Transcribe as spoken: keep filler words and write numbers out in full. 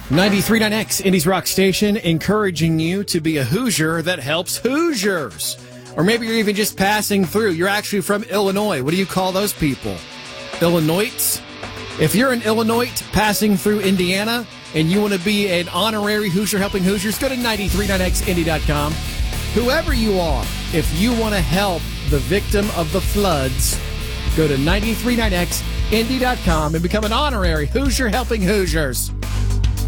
ninety-three point nine X, Indy's Rock Station, encouraging you to be a Hoosier that helps Hoosiers. Or maybe you're even just passing through. You're actually from Illinois. What do you call those people? Illinoites? If you're an Illinois passing through Indiana and you want to be an honorary Hoosier helping Hoosiers, go to ninety-three point nine X Indy dot com. Whoever you are, if you want to help the victim of the floods, go to ninety-three point nine X Indy dot com and become an honorary Hoosier helping Hoosiers.